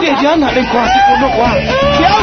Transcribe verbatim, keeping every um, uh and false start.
dia jangan ada yang kurasi kuno wah. Dia